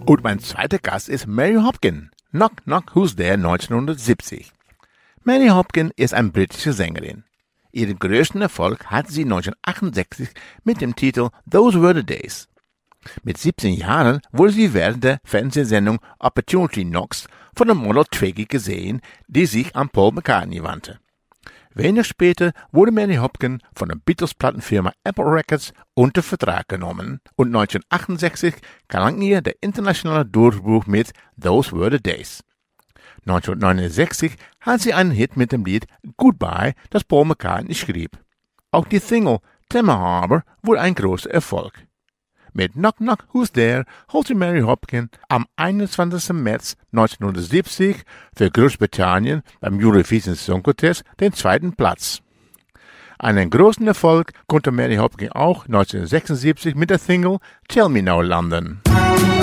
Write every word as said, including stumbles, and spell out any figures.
Und mein zweiter Gast ist Mary Hopkin. Knock, Knock, Who's There neunzehnhundertsiebzig. Mary Hopkin ist eine britische Sängerin. Ihren größten Erfolg hatte sie neunzehnhundertachtundsechzig mit dem Titel Those Were the Days. Mit siebzehn Jahren wurde sie während der Fernsehsendung Opportunity Knocks von der Model Twiggy gesehen, die sich an Paul McCartney wandte. Wenig später wurde Mary Hopkin von der Beatles-Plattenfirma Apple Records unter Vertrag genommen und neunzehnhundertachtundsechzig gelang ihr der internationale Durchbruch mit Those Were the Days. neunzehnhundertneunundsechzig hat sie einen Hit mit dem Lied Goodbye, das Paul McCartney schrieb. Auch die Single Thames Harbor wurde ein großer Erfolg. Mit Knock Knock Who's There holte Mary Hopkin am einundzwanzigsten März neunzehnhundertsiebzig für Großbritannien beim Eurovision Song Contest den zweiten Platz. Einen großen Erfolg konnte Mary Hopkin auch neunzehnhundertsechsundsiebzig mit der Single Tell Me Now landen.